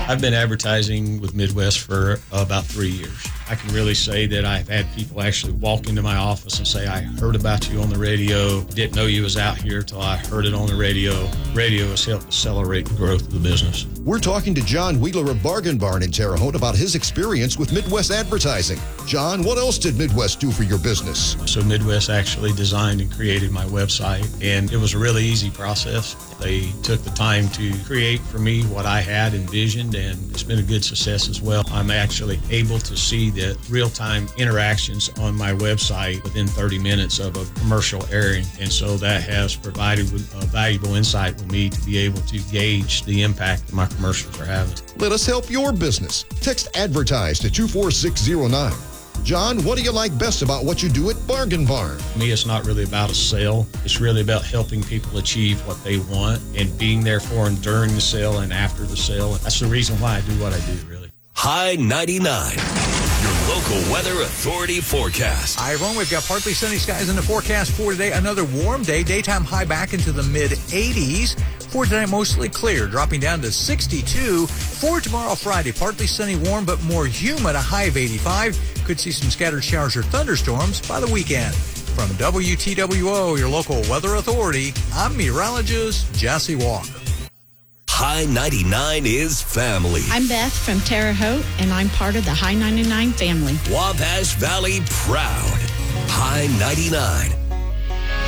I've been advertising with Midwest for about 3 years. I can really say that I've had people actually walk into my office and say, I heard about you on the radio, didn't know you was out here till I heard it on the radio. Radio has helped accelerate the growth of the business. We're talking to John Wheeler of Bargain Barn in Terre Haute about his experience with Midwest Advertising. John, what else did Midwest do for your business? So Midwest actually designed and created my website, and it was a really easy process. They took the time to create for me what I had envisioned, and it's been a good success as well. I'm actually able to see the real-time interactions on my website within 30 minutes of a commercial airing, and so that has provided a valuable insight for me to be able to gauge the impact that my commercials are having. Let us help your business. Text ADVERTISE to 24609. John, what do you like best about what you do at Bargain Barn? For me, it's not really about a sale. It's really about helping people achieve what they want and being there for them during the sale and after the sale. That's the reason why I do what I do, really. High 99, your local weather authority forecast. Hi, everyone. We've got partly sunny skies in the forecast for today. Another warm day. Daytime high back into the mid-80s. For tonight, mostly clear, dropping down to 62. For tomorrow, Friday, partly sunny, warm, but more humid, a high of 85. Could see some scattered showers or thunderstorms by the weekend. From WTWO, your local weather authority, I'm meteorologist Jesse Walker. High 99 is family. I'm Beth from Terre Haute, and I'm part of the High 99 family. Wabash Valley proud. High 99.